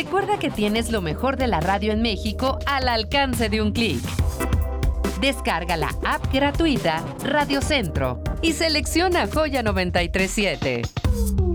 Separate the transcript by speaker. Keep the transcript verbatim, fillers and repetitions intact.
Speaker 1: Recuerda que tienes lo mejor de la radio en México al alcance de un clic. Descarga la app gratuita Radio Centro y selecciona Joya noventa y tres punto siete.